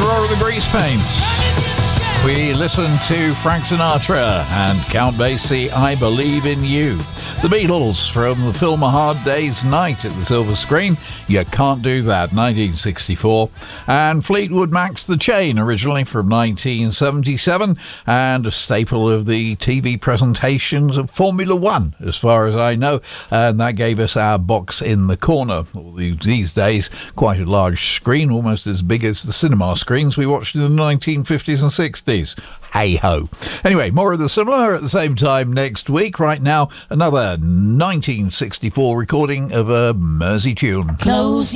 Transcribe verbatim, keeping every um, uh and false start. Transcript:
Roar of the Grease Paints. We listened to Frank Sinatra and Count Basie, I Believe in You. The Beatles from the film A Hard Day's Night at the silver screen, You Can't Do That, nineteen sixty-four. And Fleetwood Mac's The Chain, originally from nineteen seventy-seven, and a staple of the T V presentations of Formula One, as far as I know. And that gave us our box in the corner. These days, quite a large screen, almost as big as the cinema screens we watched in the nineteen fifties and sixties. Hey-ho. Anyway, more of the similar at the same time next week. Right now, another nineteen sixty-four recording of a Mersey tune. Close